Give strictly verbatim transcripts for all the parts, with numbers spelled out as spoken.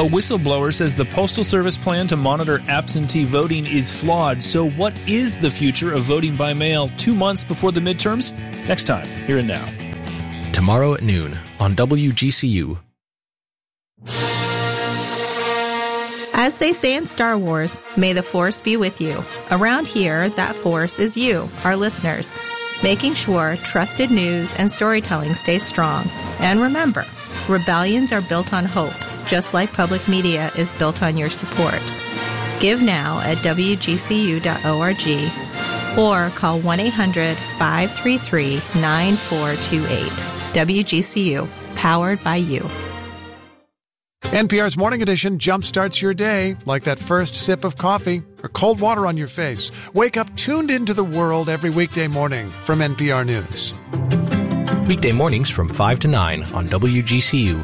A whistleblower says the Postal Service plan to monitor absentee voting is flawed. So what is the future of voting by mail two months before the midterms? Next time, here and now. Tomorrow at noon on W G C U. As they say in Star Wars, may the Force be with you. Around here, that Force is you, our listeners, making sure trusted news and storytelling stay strong. And remember, rebellions are built on hope, just like public media is built on your support. Give now at W G C U dot org or call one eight hundred five three three nine four two eight. W G C U, powered by you. N P R's Morning Edition jumpstarts your day like that first sip of coffee or cold water on your face. Wake up tuned into the world every weekday morning from N P R News. Weekday mornings from five to nine on W G C U.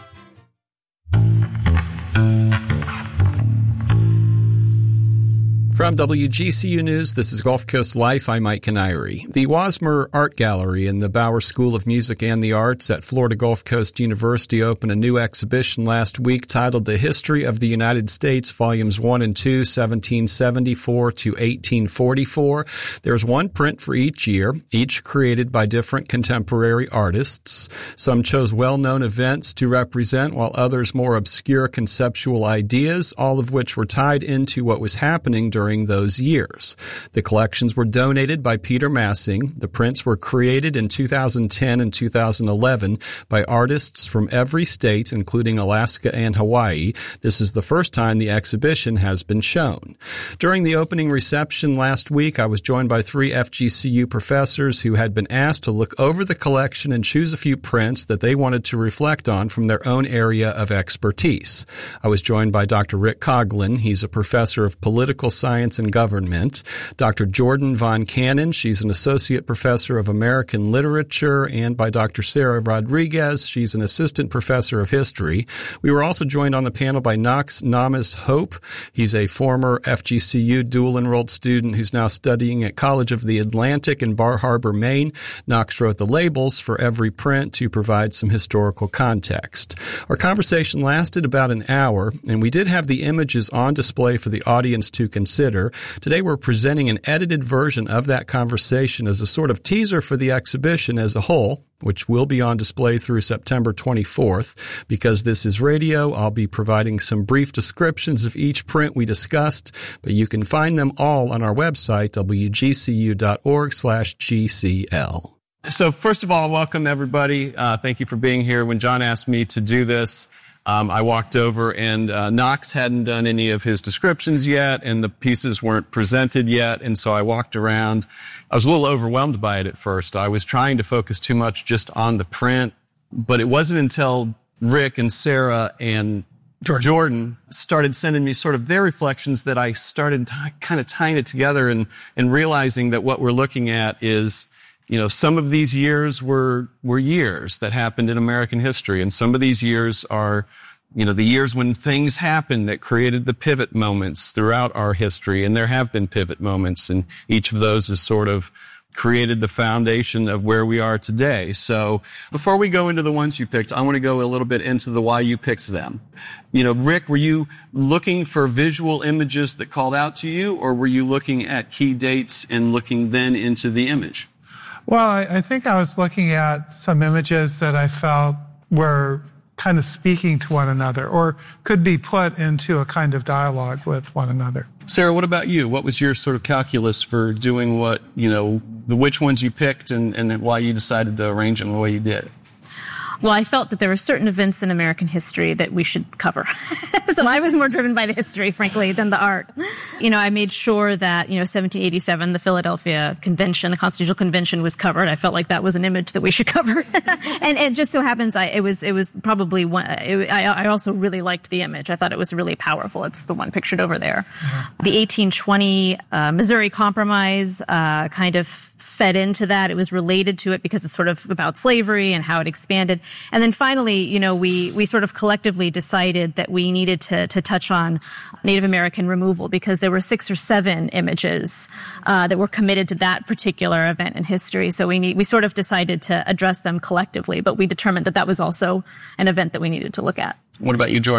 From W G C U News, this is Gulf Coast Life. I'm Mike Canary. The Wasmer Art Gallery and the Bauer School of Music and the Arts at Florida Gulf Coast University opened a new exhibition last week titled The History of the United States, Volumes one and two, seventeen seventy-four to eighteen forty-four. There's one print for each year, each created by different contemporary artists. Some chose well-known events to represent, while others more obscure conceptual ideas, all of which were tied into what was happening during during those years. The collections were donated by Peter Massing. The prints were created in two thousand ten and two thousand eleven by artists from every state, including Alaska and Hawaii. This is the first time the exhibition has been shown. During the opening reception last week, I was joined by three F G C U professors who had been asked to look over the collection and choose a few prints that they wanted to reflect on from their own area of expertise. I was joined by Doctor Rick Coughlin. He's a professor of political science and government. Doctor Jordan Von Cannon, she's an associate professor of American literature, and by Doctor Sarah Rodriguez, she's an assistant professor of history. We were also joined on the panel by Knox Namas Hope. He's a former F G C U dual-enrolled student who's now studying at College of the Atlantic in Bar Harbor, Maine. Knox wrote the labels for every print to provide some historical context. Our conversation lasted about an hour, and we did have the images on display for the audience to consider. Today we're presenting an edited version of that conversation as a sort of teaser for the exhibition as a whole, which will be on display through September twenty-fourth. Because this is radio, I'll be providing some brief descriptions of each print we discussed, but you can find them all on our website, W G C U dot org slash G C L. So first of all, welcome everybody. Uh, thank you for being here. When John asked me to do this, Um, I walked over and uh, Knox hadn't done any of his descriptions yet and the pieces weren't presented yet. And so I walked around. I was a little overwhelmed by it at first. I was trying to focus too much just on the print, but it wasn't until Rick and Sarah and Jordan, Jordan started sending me sort of their reflections that I started t- kind of tying it together and, and realizing that what we're looking at is, you know, some of these years were, were years that happened in American history. And some of these years are, you know, the years when things happened that created the pivot moments throughout our history. And there have been pivot moments, and each of those has sort of created the foundation of where we are today. So before we go into the ones you picked, I want to go a little bit into the why you picked them. You know, Rick, were you looking for visual images that called out to you, or were you looking at key dates and looking then into the image? Well, I, I think I was looking at some images that I felt were kind of speaking to one another or could be put into a kind of dialogue with one another. Sarah, what about you? What was your sort of calculus for doing what, you know, the which ones you picked and, and why you decided to arrange them the way you did? Well, I felt that there were certain events in American history that we should cover. So I was more driven by the history, frankly, than the art. You know, I made sure that, you know, seventeen eighty-seven, the Philadelphia Convention, the Constitutional Convention was covered. I felt like that was an image that we should cover. and it just so happens I, it was, it was probably one, it, I, I also really liked the image. I thought it was really powerful. It's the one pictured over there. Mm-hmm. The eighteen twenty uh, Missouri Compromise uh, kind of fed into that. It was related to it because it's sort of about slavery and how it expanded. And then finally, you know, we, we sort of collectively decided that we needed to, to touch on Native American removal because there were six or seven images, uh, that were committed to that particular event in history. So we need, we sort of decided to address them collectively, but we determined that that was also an event that we needed to look at. What about you, Jordan?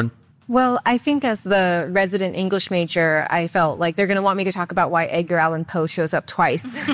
Well, I think as the resident English major, I felt like they're going to want me to talk about why Edgar Allan Poe shows up twice.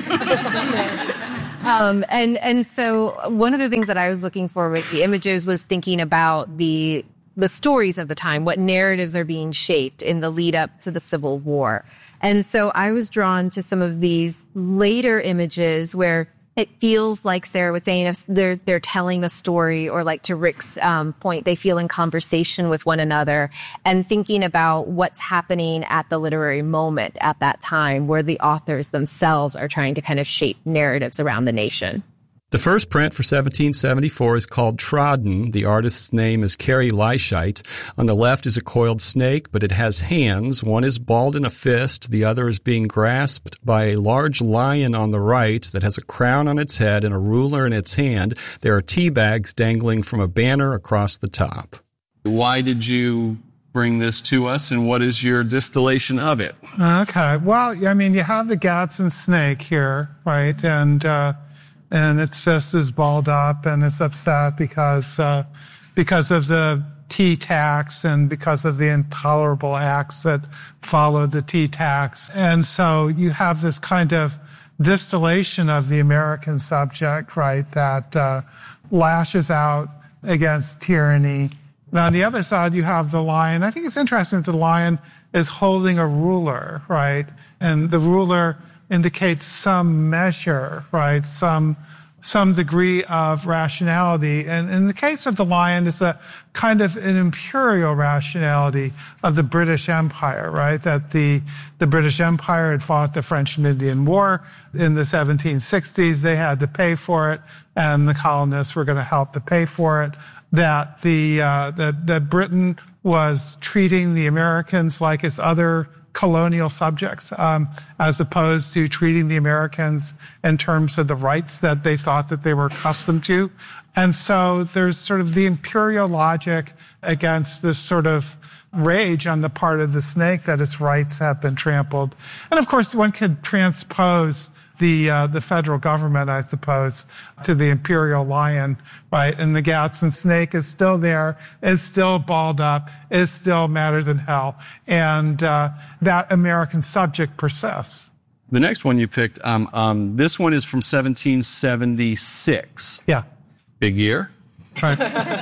um, and, and so one of the things that I was looking for with the images was thinking about the, the stories of the time, what narratives are being shaped in the lead up to the Civil War. And so I was drawn to some of these later images where it feels like Sarah was saying they're they're telling the story, or like to Rick's um, point, they feel in conversation with one another and thinking about what's happening at the literary moment at that time, where the authors themselves are trying to kind of shape narratives around the nation. The first print for seventeen seventy-four is called Trodden. The artist's name is Carrie Leischeit. On the left is a coiled snake, but it has hands. One is balled in a fist. The other is being grasped by a large lion on the right that has a crown on its head and a ruler in its hand. There are tea bags dangling from a banner across the top. Why did you bring this to us, and what is your distillation of it? Okay. Well, I mean, you have the Gadsden snake here, right? And, uh, And its fist is balled up, and it's upset because uh, because of the tea tax and because of the intolerable acts that followed the tea tax. And so you have this kind of distillation of the American subject, right, that uh, lashes out against tyranny. And on the other side, you have the lion. I think it's interesting that the lion is holding a ruler, right? And the ruler indicates some measure, right? Some, some degree of rationality. And in the case of the lion, it's a kind of an imperial rationality of the British Empire, right? That the, the British Empire had fought the French and Indian War in the seventeen sixties. They had to pay for it, and the colonists were going to help to pay for it. That the, uh, that, that Britain was treating the Americans like its other colonial subjects, um, as opposed to treating the Americans in terms of the rights that they thought that they were accustomed to. And so there's sort of the imperial logic against this sort of rage on the part of the snake that its rights have been trampled. And of course, one could transpose the uh, the federal government, I suppose, to the imperial lion, right? And the Gadsden snake is still there, is still balled up, is still madder than hell. And uh, that American subject persists. The next one you picked, um, um, this one is from seventeen seventy-six. Yeah. Big year. Right.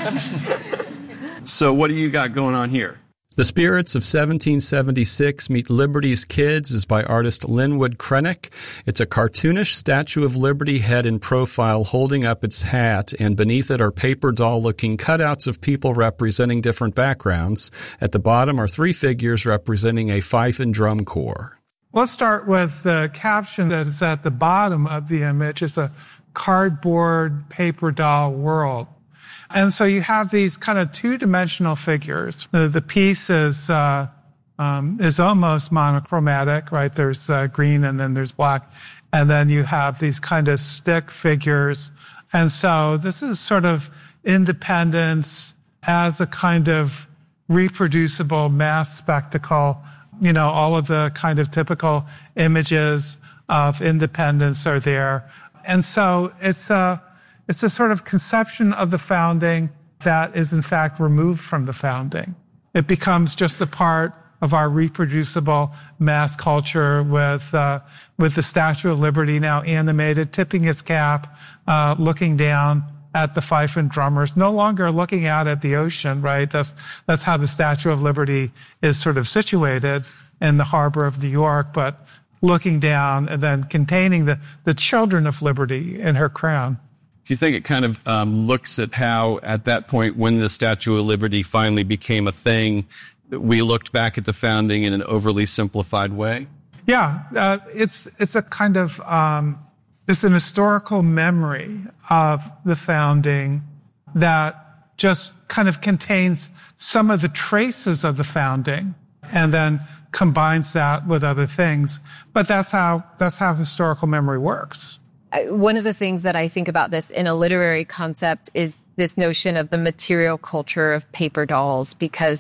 So what do you got going on here? The Spirits of seventeen seventy-six Meet Liberty's Kids is by artist Linwood Krennick. It's a cartoonish Statue of Liberty head in profile holding up its hat, and beneath it are paper doll-looking cutouts of people representing different backgrounds. At the bottom are three figures representing a fife and drum corps. Let's start with the caption that is at the bottom of the image. It's a cardboard paper doll world. And so you have these kind of two-dimensional figures. The, the piece is uh, um, is almost monochromatic, right? There's uh, green and then there's black. And then you have these kind of stick figures. And so this is sort of independence as a kind of reproducible mass spectacle. You know, all of the kind of typical images of independence are there. And so it's a It's a sort of conception of the founding that is, in fact, removed from the founding. It becomes just a part of our reproducible mass culture with uh, with the Statue of Liberty now animated, tipping its cap, uh, looking down at the fife and drummers, no longer looking out at the ocean, right? That's, that's how the Statue of Liberty is sort of situated in the harbor of New York, but looking down and then containing the, the children of liberty in her crown. Do you think it kind of um, looks at how, at that point, when the Statue of Liberty finally became a thing, we looked back at the founding in an overly simplified way? Yeah, uh, it's it's a kind of um, it's an historical memory of the founding that just kind of contains some of the traces of the founding, and then combines that with other things. But that's how that's how historical memory works. One of the things that I think about this in a literary concept is this notion of the material culture of paper dolls, because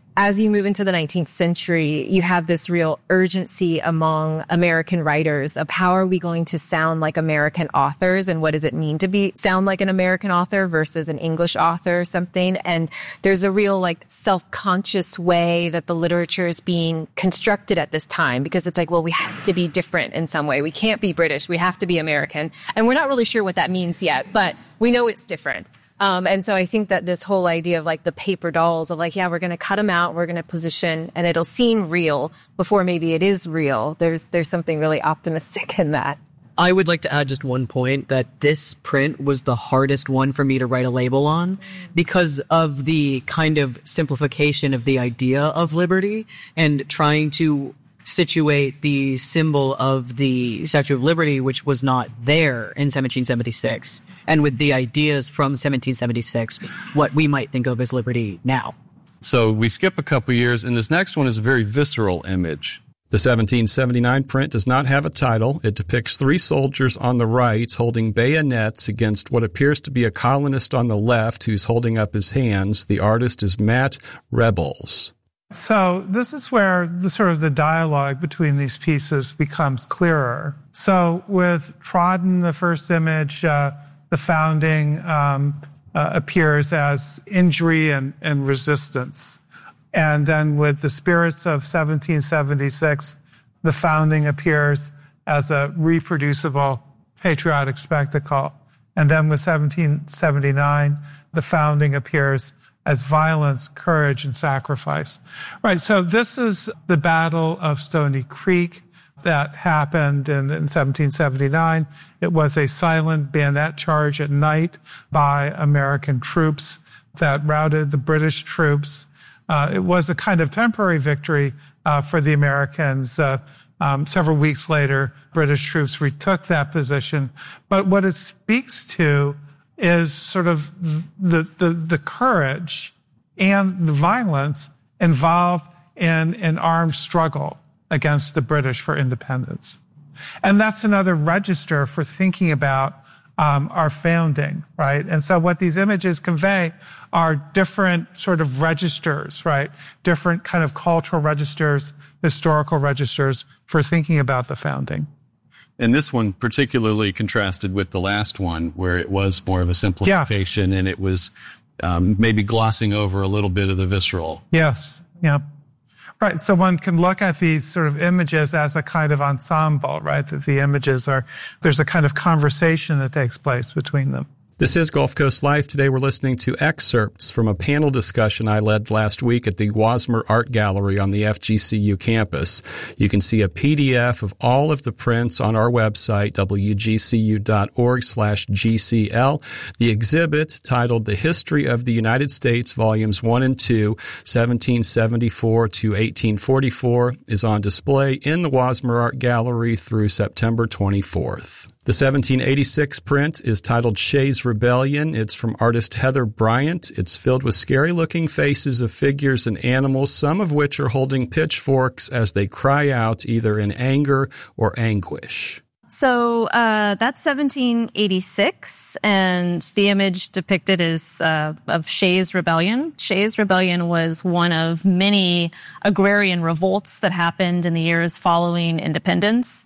as you move into the nineteenth century, you have this real urgency among American writers of how are we going to sound like American authors and what does it mean to be sound like an American author versus an English author or something. And there's a real like self-conscious way that the literature is being constructed at this time because it's like, well, we have to be different in some way. We can't be British. We have to be American. And we're not really sure what that means yet, but we know it's different. Um, and so I think that this whole idea of like the paper dolls of like, yeah, we're going to cut them out, we're going to position, and it'll seem real before maybe it is real. There's there's something really optimistic in that. I would like to add just one point that this print was the hardest one for me to write a label on because of the kind of simplification of the idea of liberty and trying to situate the symbol of the Statue of Liberty, which was not there in seventeen seventy-six, and with the ideas from seventeen seventy-six, what we might think of as liberty now. So we skip a couple years, and this next one is a very visceral image. The seventeen seventy-nine print does not have a title. It depicts three soldiers on the right holding bayonets against what appears to be a colonist on the left who's holding up his hands. The artist is Matt Rebels. So this is where the sort of the dialogue between these pieces becomes clearer. So with Trodden, the first image, uh, the founding um, uh, appears as injury and, and resistance. And then with the spirits of seventeen seventy-six, the founding appears as a reproducible patriotic spectacle. And then with seventeen seventy-nine, the founding appears as violence, courage, and sacrifice. Right, so this is the Battle of Stony Creek that happened in, in seventeen seventy-nine. It was a silent bayonet charge at night by American troops that routed the British troops. Uh, it was a kind of temporary victory uh, for the Americans. Uh, um, several weeks later, British troops retook that position. But what it speaks to is sort of the, the, the courage and the violence involved in an armed struggle against the British for independence. And that's another register for thinking about um, our founding, right? And so what these images convey are different sort of registers, right? Different kind of cultural registers, historical registers for thinking about the founding. And this one particularly contrasted with the last one, where it was more of a simplification, yeah. and it was um, maybe glossing over a little bit of the visceral. Yes, yeah. Right, so one can look at these sort of images as a kind of ensemble, right? That the images are, there's a kind of conversation that takes place between them. This is Gulf Coast Life. Today we're listening to excerpts from a panel discussion I led last week at the Wasmer Art Gallery on the F G C U campus. You can see a P D F of all of the prints on our website, w g c u dot org slash g c l. The exhibit, titled The History of the United States, Volumes one and two, seventeen seventy-four to eighteen forty-four, is on display in the Wasmer Art Gallery through September twenty-fourth. The seventeen eighty-six print is titled Shays Rebellion. It's from artist Heather Bryant. It's filled with scary-looking faces of figures and animals, some of which are holding pitchforks as they cry out either in anger or anguish. So uh, that's seventeen eighty-six, and the image depicted is uh, of Shays Rebellion. Shays Rebellion was one of many agrarian revolts that happened in the years following independence.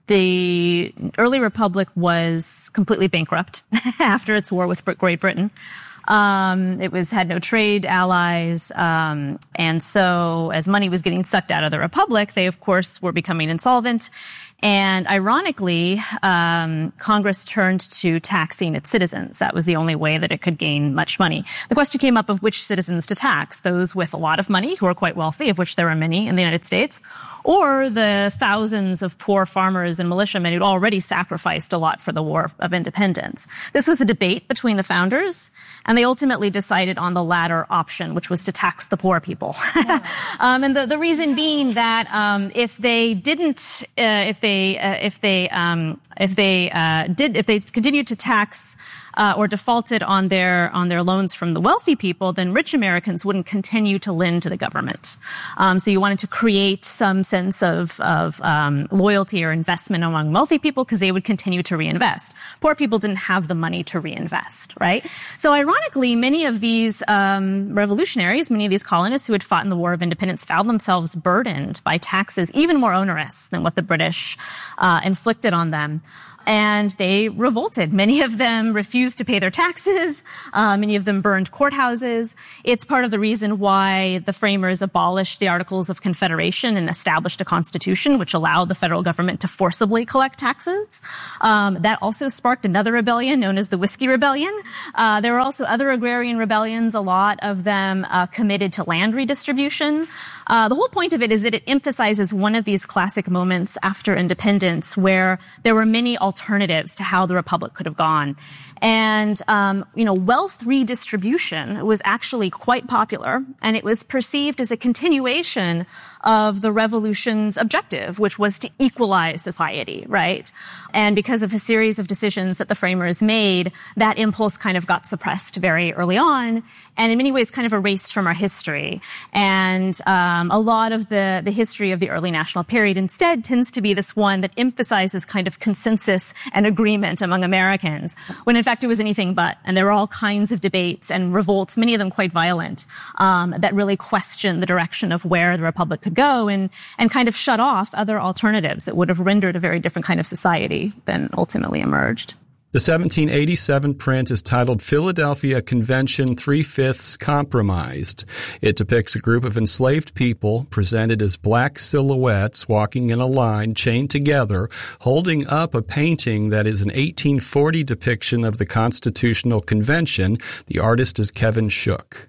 The early republic was completely bankrupt after its war with Great Britain. Um, it was had no trade allies, um, and so as money was getting sucked out of the republic, they of course were becoming insolvent. And ironically, um, Congress turned to taxing its citizens. That was the only way that it could gain much money. The question came up of which citizens to tax: those with a lot of money, who are quite wealthy, of which there are many in the United States, or the thousands of poor farmers and militiamen who'd already sacrificed a lot for the War of Independence. This was a debate between the founders, and they ultimately decided on the latter option, which was to tax the poor people. Yeah. um, and the, the reason being that um, if they didn't, uh, if they, uh, if they, um, if they uh, did, if they continued to tax uh, or defaulted on their on their loans from the wealthy people, then rich Americans wouldn't continue to lend to the government. Um, so you wanted to create some sense of of um, loyalty or investment among wealthy people because they would continue to reinvest. Poor people didn't have the money to reinvest, right? So ironically, many of these um, revolutionaries, many of these colonists who had fought in the War of Independence found themselves burdened by taxes even more onerous than what the British uh, inflicted on them. And they revolted. Many of them refused to pay their taxes. Uh, many of them burned courthouses. It's part of the reason why the framers abolished the Articles of Confederation and established a constitution which allowed the federal government to forcibly collect taxes. Um, that also sparked another rebellion known as the Whiskey Rebellion. Uh, there were also other agrarian rebellions, a lot of them uh, committed to land redistribution. Uh, the whole point of it is that it emphasizes one of these classic moments after independence where there were many alternatives to how the republic could have gone. And, um, you know, wealth redistribution was actually quite popular, and it was perceived as a continuation of the revolution's objective, which was to equalize society, right? And because of a series of decisions that the framers made, that impulse kind of got suppressed very early on, and in many ways kind of erased from our history. And um, a lot of the, the history of the early national period instead tends to be this one that emphasizes kind of consensus and agreement among Americans, when in fact it was anything but. And there were all kinds of debates and revolts, many of them quite violent, um, that really questioned the direction of where the republic could go and, and kind of shut off other alternatives that would have rendered a very different kind of society than ultimately emerged. The seventeen eighty-seven print is titled Philadelphia Convention Three-Fifths Compromised. It depicts a group of enslaved people presented as black silhouettes walking in a line chained together, holding up a painting that is an eighteen forty depiction of the Constitutional Convention. The artist is Kevin Shook.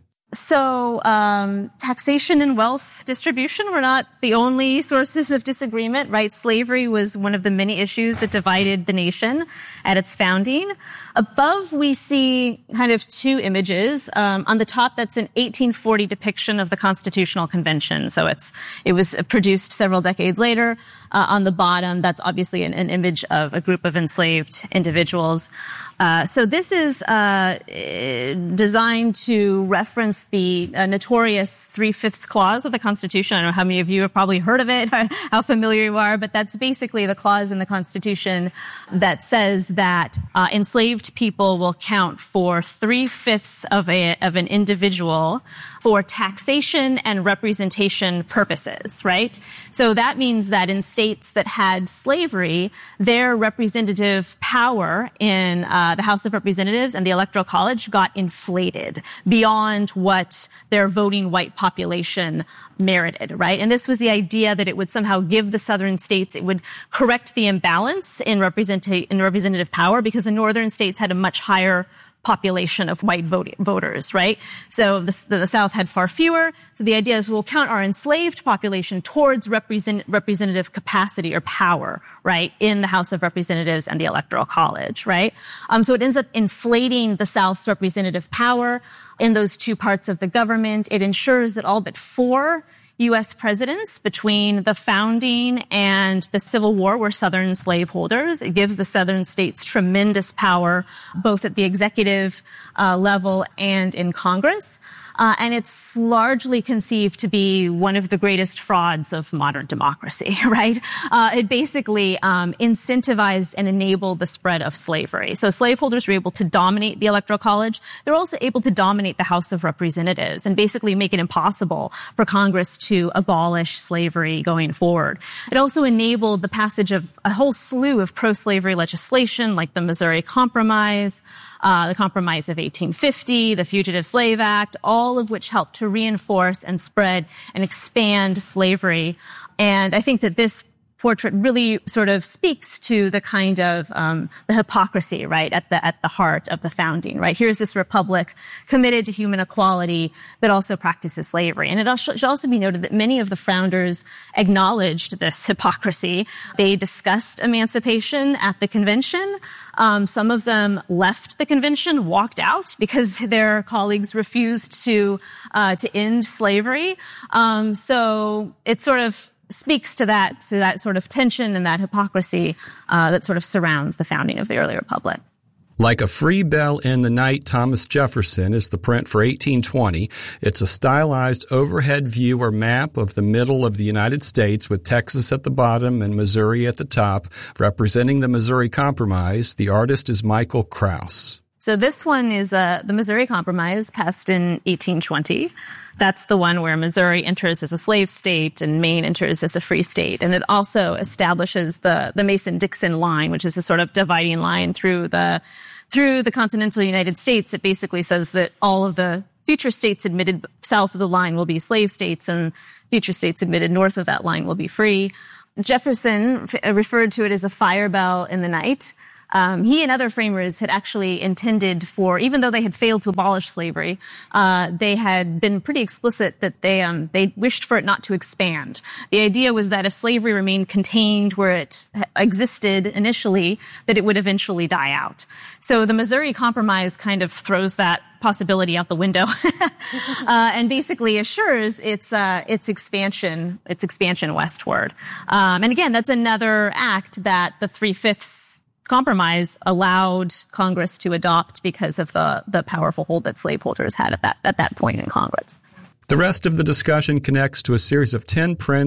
So um, taxation and wealth distribution were not the only sources of disagreement, right? Slavery was one of the many issues that divided the nation at its founding. Above, we see kind of two images. Um, on the top, that's an eighteen forty depiction of the Constitutional Convention. So it's it was produced several decades later. Uh, on the bottom, that's obviously an, an image of a group of enslaved individuals. Uh, so this is uh, designed to reference the uh, notorious Three-Fifths Clause of the Constitution. I don't know how many of you have probably heard of it, how familiar you are, but that's basically the clause in the Constitution that says that uh, enslaved people will count for three-fifths of a of an individual for taxation and representation purposes, right? So that means that in states that had slavery, their representative power in uh, the House of Representatives and the Electoral College got inflated beyond what their voting white population merited, right? And this was the idea that it would somehow give the southern states, it would correct the imbalance in, representa- in representative power because the northern states had a much higher population of white vote- voters, right? So the, the South had far fewer. So the idea is we'll count our enslaved population towards represent, representative capacity or power, right, in the House of Representatives and the Electoral College, right? Um, so it ends up inflating the South's representative power in those two parts of the government. It ensures that all but four U S presidents between the founding and the Civil War were Southern slaveholders. It gives the Southern states tremendous power, both at the executive uh, level and in Congress. Uh, and it's largely conceived to be one of the greatest frauds of modern democracy, right? Uh, it basically um, incentivized and enabled the spread of slavery. So slaveholders were able to dominate the Electoral College. They're also able to dominate the House of Representatives and basically make it impossible for Congress to abolish slavery going forward. It also enabled the passage of a whole slew of pro-slavery legislation like the Missouri Compromise, Uh, the Compromise of eighteen fifty, the Fugitive Slave Act, all of which helped to reinforce and spread and expand slavery. And I think that this portrait really sort of speaks to the kind of um, the hypocrisy, right, at the at the heart of the founding, right? Here's this republic committed to human equality that also practices slavery. And it should also be noted that many of the founders acknowledged this hypocrisy. They discussed emancipation at the convention. Um, some of them left the convention, walked out because their colleagues refused to uh, to end slavery. Um, so it sort of speaks to that to that sort of tension and that hypocrisy uh, that sort of surrounds the founding of the early republic. Like a free bell in the night, Thomas Jefferson is the print for eighteen twenty. It's a stylized overhead view or map of the middle of the United States with Texas at the bottom and Missouri at the top, representing the Missouri Compromise. The artist is Michael Kraus. So this one is uh, the Missouri Compromise, passed in eighteen twenty. That's the one where Missouri enters as a slave state and Maine enters as a free state. And it also establishes the, the Mason-Dixon line, which is a sort of dividing line through the, through the continental United States. It basically says that all of the future states admitted south of the line will be slave states and future states admitted north of that line will be free. Jefferson referred to it as a fire bell in the night. Um, he and other framers had actually intended for, even though they had failed to abolish slavery, uh, they had been pretty explicit that they, um, they wished for it not to expand. The idea was that if slavery remained contained where it existed initially, that it would eventually die out. So the Missouri Compromise kind of throws that possibility out the window, uh, and basically assures its, uh, its expansion, its expansion westward. Um, and again, that's another act that the Three-Fifths Compromise allowed Congress to adopt because of the, the powerful hold that slaveholders had at that, at that point in Congress. The rest of the discussion connects to a series of ten prints